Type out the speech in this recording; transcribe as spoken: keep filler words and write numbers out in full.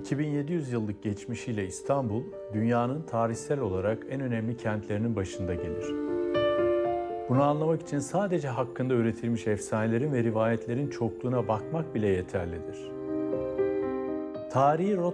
iki bin yedi yüz yıllık geçmişiyle İstanbul, dünyanın tarihsel olarak en önemli kentlerinin başında gelir. Bunu anlamak için sadece hakkında üretilmiş efsanelerin ve rivayetlerin çokluğuna bakmak bile yeterlidir. Tarihi